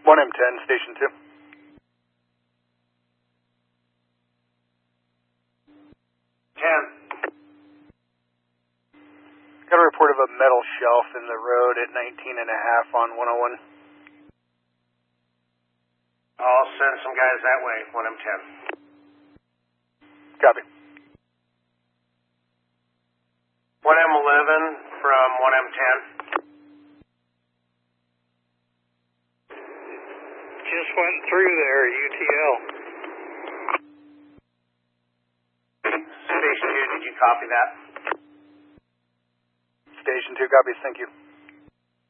1M10, Station 2. 10. Got a report of a metal shelf in the road at 19.5 on 101. I'll send some guys that way, 1M10. Copy. 1M11 from 1M10. Just went through there, UTL. Station 2, did you copy that? Station 2 copies, thank you.